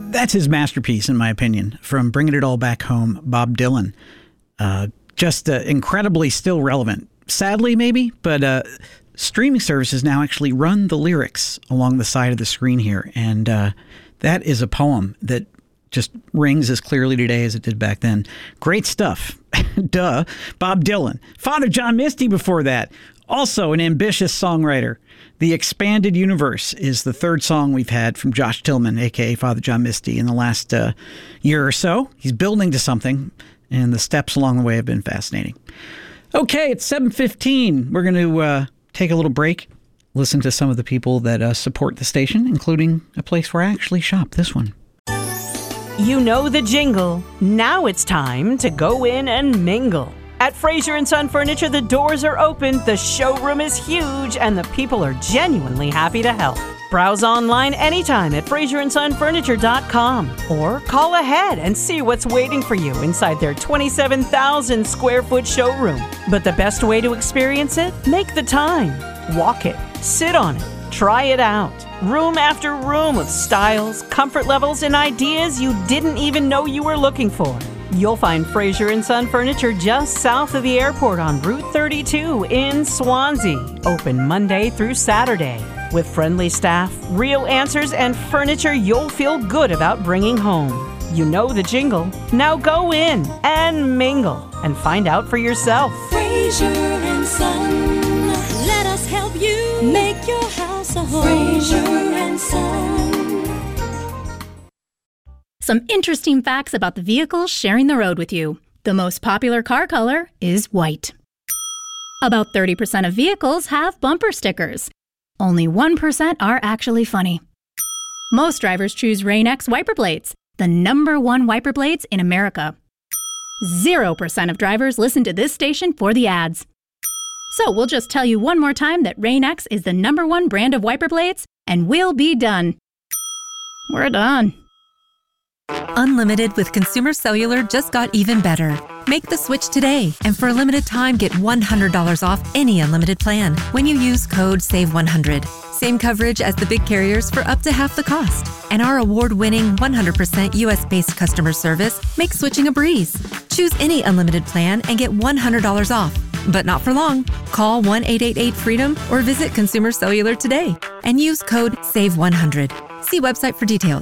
That's his masterpiece, in my opinion, from Bringing It All Back Home, Bob Dylan. Just incredibly still relevant. Sadly, maybe, but streaming services now actually run the lyrics along the side of the screen here. And that is a poem that just rings as clearly today as it did back then. Great stuff. Duh. Bob Dylan. Father John Misty before that. Also an ambitious songwriter. The Expanded Universe is the third song we've had from Josh Tillman, a.k.a. Father John Misty, in the last year or so. He's building to something, and the steps along the way have been fascinating. Okay, it's 7:15. We're going to take a little break, listen to some of the people that support the station, including a place where I actually shop, this one. You know the jingle. Now it's time to go in and mingle. At Fraser & Son Furniture, the doors are open, the showroom is huge, and the people are genuinely happy to help. Browse online anytime at FraserandSonFurniture.com or call ahead and see what's waiting for you inside their 27,000 square foot showroom. But the best way to experience it? Make the time. Walk it. Sit on it. Try it out. Room after room of styles, comfort levels, and ideas you didn't even know you were looking for. You'll find Fraser & Son Furniture just south of the airport on Route 32 in Swansea. Open Monday through Saturday. With friendly staff, real answers, and furniture you'll feel good about bringing home. You know the jingle. Now go in and mingle and find out for yourself. Fraser & Son, let us help you make your house a home. Fraser & Son. Some interesting facts about the vehicles sharing the road with you. The most popular car color is white. About 30% of vehicles have bumper stickers. Only 1% are actually funny. Most drivers choose Rain-X wiper blades, the #1 wiper blades in America. 0% of drivers listen to this station for the ads. So we'll just tell you one more time that Rain-X is the #1 brand of wiper blades, and we'll be done. We're done. Unlimited with Consumer Cellular just got even better. Make the switch today, and for a limited time, get $100 off any unlimited plan when you use code SAVE100. Same coverage as the big carriers for up to half the cost. And our award-winning 100% US-based customer service makes switching a breeze. Choose any unlimited plan and get $100 off. But not for long. Call 1-888-FREEDOM or visit Consumer Cellular today and use code SAVE100. See website for details.